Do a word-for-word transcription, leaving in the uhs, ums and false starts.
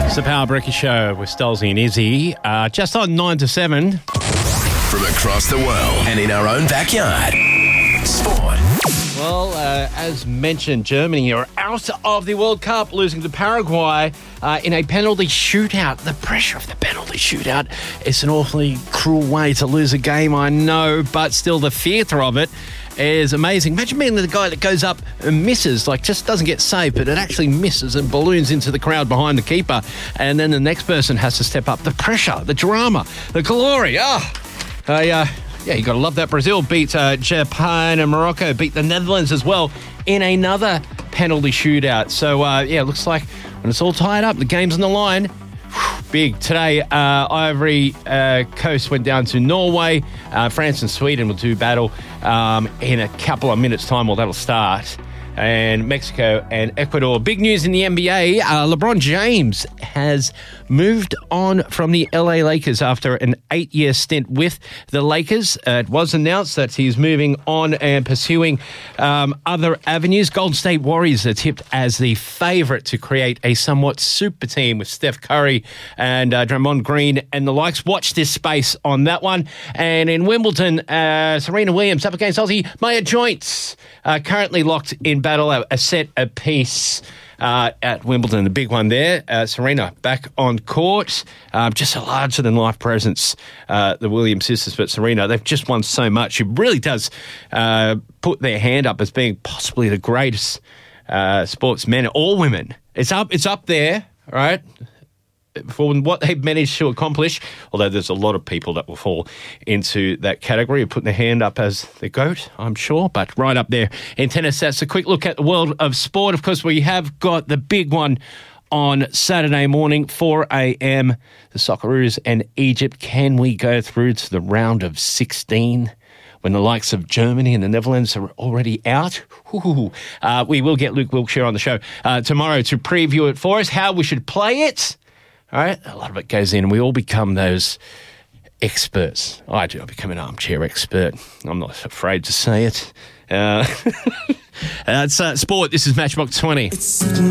It's the Power Breaker Show with Stolzy and Izzy. Uh, just on nine to seven. From across the world and in our own backyard. Sport. Well, uh, as mentioned, Germany are out of the World Cup, losing to Paraguay uh, in a penalty shootout. The pressure of the penalty shootout is an awfully cruel way to lose a game, I know, but still the theatre of it is amazing. Imagine being the guy that goes up and misses, like just doesn't get saved, but it actually misses and balloons into the crowd behind the keeper, and then the next person has to step up. The pressure, the drama, the glory. Ah, oh, uh, yeah. Yeah, you got to love that. Brazil beat uh, Japan, and Morocco beat the Netherlands as well in another penalty shootout. So, uh, yeah, it looks like when it's all tied up, the game's on the line. Whew, big. Today, uh, Ivory uh, Coast went down to Norway. Uh, France and Sweden will do battle um, in a couple of minutes' time. Well, that'll start. And Mexico and Ecuador. Big news in the N B A. Uh, LeBron James has moved on from the L A Lakers after an eight-year stint with the Lakers. Uh, it was announced that he's moving on and pursuing um, other avenues. Golden State Warriors are tipped as the favourite to create a somewhat super team with Steph Curry and uh, Draymond Green and the likes. Watch this space on that one. And in Wimbledon, uh, Serena Williams up against Aussie Maya Joyce, uh, currently locked in battle, a set apiece uh, at Wimbledon, the big one there. Uh, Serena back on court. Um, just a larger-than-life presence, uh, the Williams sisters. But Serena, they've just won so much. It really does uh, put their hand up as being possibly the greatest uh, sportsmen or women. It's up, it's up there, right? For what they've managed to accomplish, although there's a lot of people that will fall into that category of putting their hand up as the GOAT, I'm sure, but right up there in tennis. That's a quick look at the world of sport. Of course, we have got the big one on Saturday morning, four a.m, the Socceroos and Egypt. Can we go through to the round of sixteen when the likes of Germany and the Netherlands are already out? Ooh. Uh, we will get Luke Wilkshire on the show uh, tomorrow to preview it for us, how we should play it. All right, a lot of it goes in, and we all become those experts. I do. I become an armchair expert. I'm not afraid to say it. Uh, that's uh, sport. This is Matchbox twenty.